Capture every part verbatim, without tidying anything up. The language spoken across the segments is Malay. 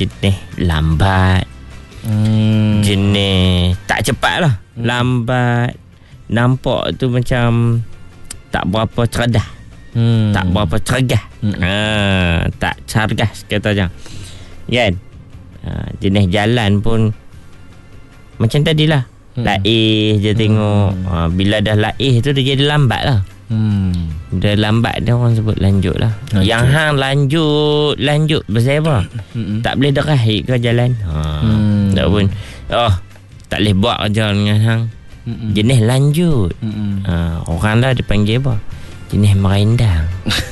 jenis lambat, hmm. jenis tak cepat lah, hmm. lambat, nampak tu macam tak berapa cerdas, hmm. tak berapa cergas, hmm. ha, tak cergas kata macam kan. Ha, jenis jalan pun macam tadilah, hmm. laih je tengok, hmm. ha, bila dah laih tu dia jadi lambat lah. Hmm. Dah lambat dia orang sebut lanjut lah. Lanjut. Yang hang lanjut Lanjut pasal apa? Hmm. Tak boleh derah ke jalan, ha, hmm. tak pun oh, tak boleh buat kerja dengan hang, hmm. jenis lanjut, hmm. ha, orang lah dipanggil apa? Jenis merendang.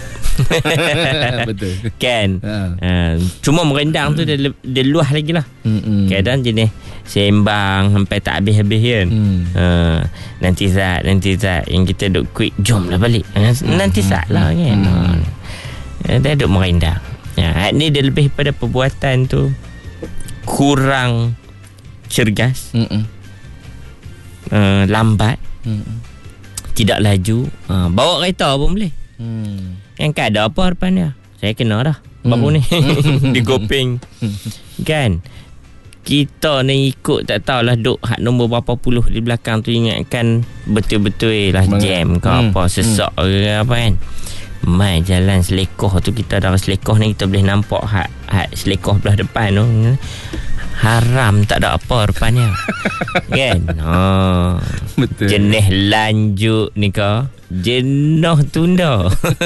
Betul kan, ha. Ha, cuma merendang tu dia, dia luah lagi lah, hmm. kadang jenis sembang sampai tak habis-habis kan, hmm. ha, nanti Zat Nanti Zat yang kita duk quick, jom lah balik, ha, nanti Zat lah kan, hmm. ha, dia duk merendang, ha, ni dia lebih pada perbuatan tu kurang cergas, hmm. ha, lambat, hmm. tidak laju, ha, bawa kereta pun boleh, hmm. yang kan ada apa depan dia, saya kena dah baru hmm. ni digopeng kan. Kita ni ikut tak tahulah duk hak nombor berapa puluh di belakang tu, ingatkan betul-betul lah jam ke hmm. apa, sesak hmm. ke apa kan. Mai jalan selekoh tu, kita dah selekoh ni kita boleh nampak hak hak selekoh belah depan tu haram, tak ada apa depannya kan. Ha, betul. Jenis lanjut ni ke jenuh tunda.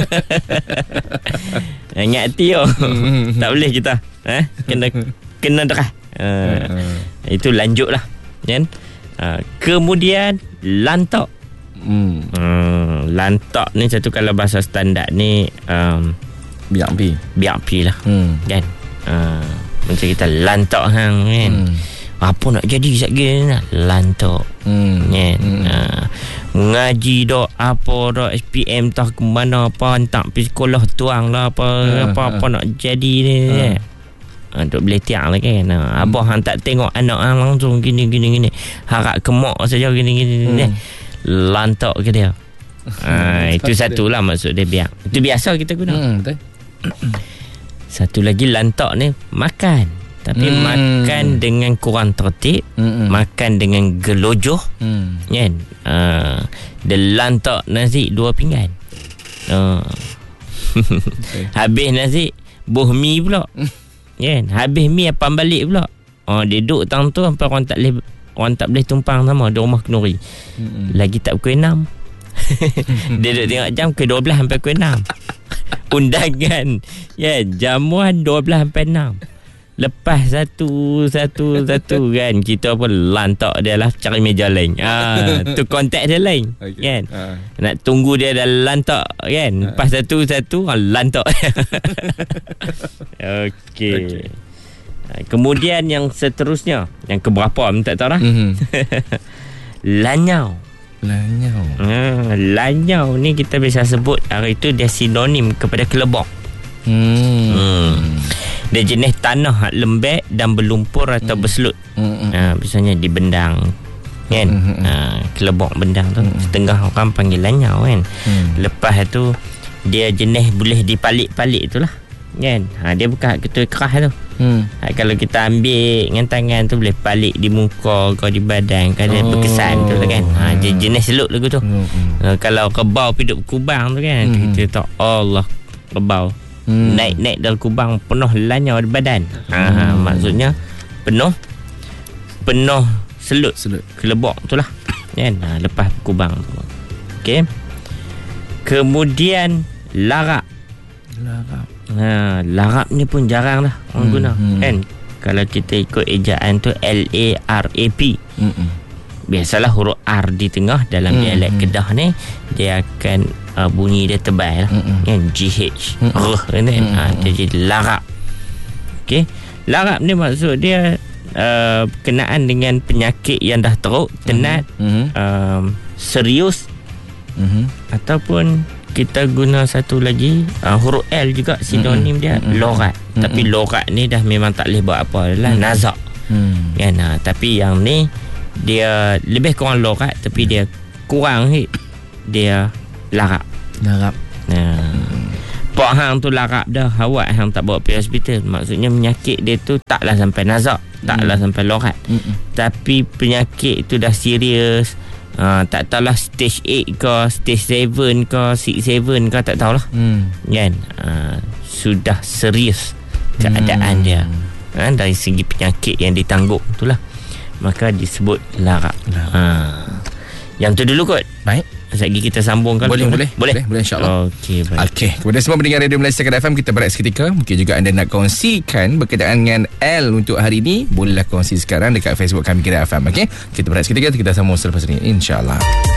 Ingat Tio. Tak boleh kita, eh kena kena derah. Uh, uh. Itu lanjut lah kan. Uh, kemudian lantak. hmm. uh, Lantak ni satu, kalau bahasa standard ni um, biak pi biak pi lah, hmm. kan. uh, Macam kita lantak hang kan, hmm. apa nak jadi sekali nak lantak, hmm. kan. hmm. uh, Ngaji dah apa dah S P M tah ke mana apa, hantar pergi sekolah tuang lah apa, uh, apa-apa uh. nak jadi ni, uh. kan. Untuk boleh tiang lah kan. Ha, abah hang tak tengok anak hang langsung gini gini gini, harap kemak saja gini gini, hmm. lantak ke dia. Ha, itu satu lah maksud dia biak. Itu biasa kita guna. Hmm, betul. Satu lagi lantak ni makan, tapi hmm. makan dengan kurang tertib, hmm. makan dengan gelojoh, hmm. kan. Ha, dia lantak nasi dua pinggan. Ha. Okay. Habis nasi buh mi pula. Kan, habis mi apa balik pula. Oh, dia duduk tang tu sampai orang tak boleh, orang tak boleh tumpang sama di rumah kenuri. Mm-mm. Lagi tak pukul enam. Dia duduk tengok jam ke dua belas sampai pukul enam. Undangan, ya, jamuan dua belas sampai enam. Lepas satu Satu Satu kan, kita pun lantak dia lah, cari meja lain. Ah, tu kontak dia lain, okay. Kan. uh. Nak tunggu dia dah lantak kan. uh. Lepas satu Satu lantak. Okey, okay. Kemudian yang seterusnya, yang keberapa tak tahu lah. mm-hmm. Lanyau. Lanyau ah, Lanyau ni kita bisa sebut hari tu dia sinonim kepada kelebok. hmm. hmm. Dia jenis tanah lembek dan berlumpur atau hmm. berselut. hmm. ha, Biasanya di bendang kan. hmm. ha, kelebok bendang tu, hmm. setengah orang panggil lanyau kan. hmm. Lepas tu dia jenis boleh dipalik-palik tu lah kan. ha, Dia bukan ketul keras tu. hmm. ha, Kalau kita ambil dengan tangan tu, boleh palik di muka ke di badan ke, dia oh. berkesan tu lah kan. ha, Dia jenis selut lagu tu. hmm. ha, Kalau kebau hidup kubang tu kan, hmm. kita tak Allah kebau Hmm. naik-naik dalam kubang penuh lanyau di badan. ha, ha, Maksudnya penuh Penuh selut, selut. kelebok tu lah kan. ha, Lepas kubang tu. Okay. Kemudian larak. Larak ha, Larak ni pun jarang lah orang hmm. guna, hmm. kan. Kalau kita ikut ejaan tu L A R A P. hmm. Biasalah huruf R di tengah dalam hmm. dialek Kedah ni, dia akan uh, bunyi dia tebal lah, hmm. kan. G H hmm. R kan. hmm. ha, Dia jadi larak. Okay. Larak ni maksud dia uh, kenaan dengan penyakit yang dah teruk, tenat, hmm. um, serius, hmm. ataupun kita guna satu lagi uh, huruf L juga sinonim mm-hmm. dia mm-hmm. lorat. Mm-hmm. Tapi lorat ni dah memang tak boleh buat apa adalah mm-hmm. nazak. Mm. Kan, uh, tapi yang ni dia lebih kurang lorat, tapi dia kurang hit, dia larap. Larap. Nah. Mm. Pak hang tu larap dah, awak hang tak bawa pergi hospital. Maksudnya penyakit dia tu taklah sampai nazak, taklah hmm. sampai lorat. Hmm. Tapi penyakit tu dah serius. Uh, tak tahulah stage eight ke, stage seven ke, six seven ke, tak tahulah. Hmm. Kan? Uh, sudah serius keadaan hmm. dia. Uh, dari segi penyakit yang ditanggung itulah. Maka disebut larap. Uh. Yang tu dulu kot. Baik. Sekejap lagi kita sambungkan. Boleh, boleh. Boleh, boleh insyaAllah. Okey, baik. Okey. Kepada semua pendengar Radio Malaysia K F M, kita berehat seketika. Mungkin juga anda nak kongsikan berkaitan dengan L untuk hari ini. Bolehlah kongsi sekarang dekat Facebook kami K F M. Okey. Kita berehat seketika. Kita sambung selepas ini, InsyaAllah.